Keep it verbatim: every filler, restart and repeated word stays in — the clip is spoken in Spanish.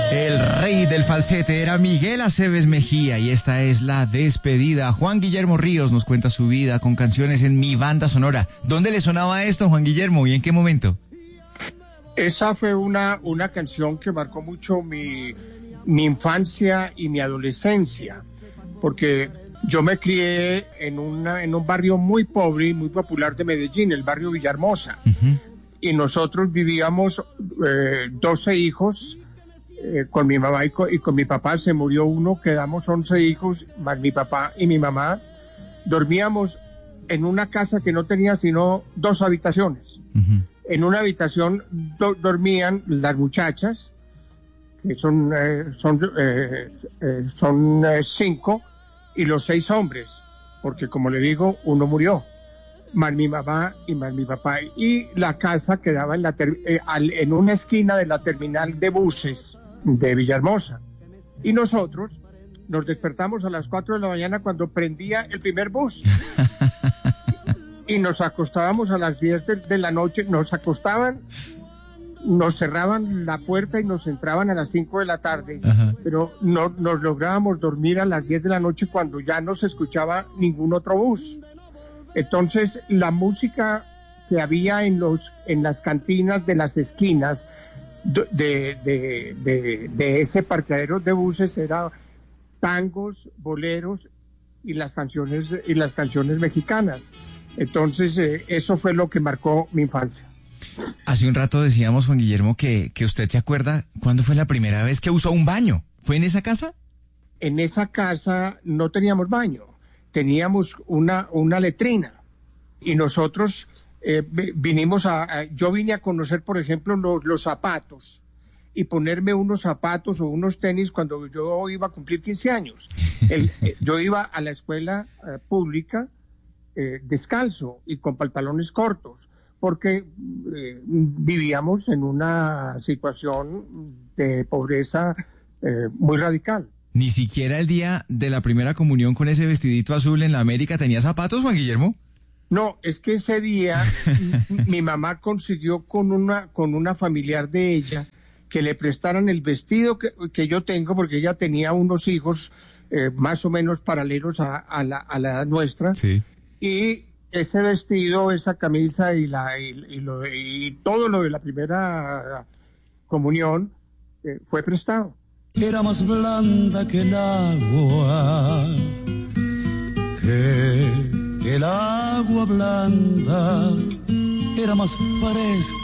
El rey del falsete era Miguel Aceves Mejía y esta es la despedida. Juan Guillermo Ríos nos cuenta su vida con canciones en Mi Banda Sonora. ¿Dónde le sonaba esto, Juan Guillermo, y en qué momento? Esa fue una, una canción que marcó mucho mi, mi infancia y mi adolescencia, porque yo me crié en, una, en un barrio muy pobre y muy popular de Medellín, el barrio Villahermosa. Uh-huh. Y nosotros vivíamos eh, doce hijos, eh, con mi mamá y con, y con mi papá. Se murió uno, quedamos once hijos, más mi papá y mi mamá. Dormíamos en una casa que no tenía sino dos habitaciones. Uh-huh. En una habitación do, dormían las muchachas, que son, eh, son, eh, eh, son eh, cinco, y los seis hombres, porque como le digo, uno murió, más mi mamá y más mi papá. Y la casa quedaba en, la ter, eh, al, en una esquina de la terminal de buses de Villahermosa. Y nosotros nos despertamos a las cuatro de la mañana cuando prendía el primer bus. Y nos acostábamos a las diez de, de la noche, nos acostaban, nos cerraban la puerta y nos entraban a las cinco de la tarde. Ajá. Pero no, nos lográbamos dormir a las diez de la noche cuando ya no se escuchaba ningún otro bus. Entonces, la música que había en los en las cantinas de las esquinas de, de, de, de ese parqueadero de buses era tangos, boleros y las canciones, y las canciones mexicanas. Entonces, eh, eso fue lo que marcó mi infancia. Hace un rato decíamos, Juan Guillermo, que, que usted se acuerda cuándo fue la primera vez que usó un baño. ¿Fue en esa casa? En esa casa no teníamos baño, teníamos una, una letrina. Y nosotros eh, vinimos a, a... Yo vine a conocer, por ejemplo, los, los zapatos. Y ponerme unos zapatos o unos tenis cuando yo iba a cumplir quince años. El, eh, yo iba a la escuela eh, pública, Eh, descalzo y con pantalones cortos, porque eh, vivíamos en una situación de pobreza eh, muy radical. ¿Ni siquiera el día de la primera comunión con ese vestidito azul en la América tenía zapatos, Juan Guillermo? No, es que ese día mi mamá consiguió con una, con una familiar de ella que le prestaran el vestido que, que yo tengo, porque ella tenía unos hijos eh, más o menos paralelos a, a, la, a la edad nuestra. Sí. Y ese vestido, esa camisa y, la, y, y, lo, y todo lo de la primera comunión eh, fue prestado. Era más blanda que el agua, que el agua blanda, era más fresca